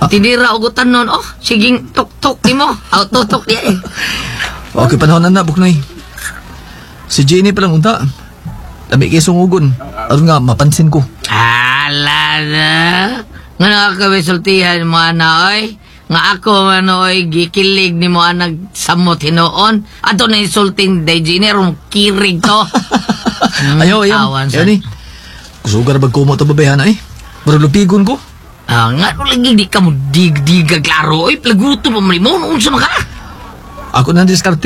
Tinira ugutan nun. Oh, siging tok-tok ni mo. Tutok niya eh. Okay, panahon na Buknoy. Si Jenny palang unta. Tabi kayo sungugon. Aron nga, mapansin ko. Ala na. Nga nakakabisultihan mo, oy. Nga ako, oy, gikilig ni mo, nagsamot hinoon. Ato na insulting day, Jenny. Kirig to. Ayaw. Ayaw ni. Kusugar bag ko mo ito babayana eh. Marulupigon ko. Nga lagi di ka mo dig-diga klaro. Oy, plaguto pa mo. Noon sa maka. Ako na diskarte.